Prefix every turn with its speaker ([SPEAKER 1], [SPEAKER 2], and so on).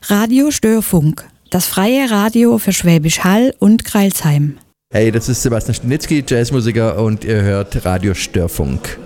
[SPEAKER 1] Radio Störfunk, das freie Radio für Schwäbisch Hall und Crailsheim.
[SPEAKER 2] Hey, das ist Sebastian Stanitzky, Jazzmusiker, und ihr hört Radio Störfunk.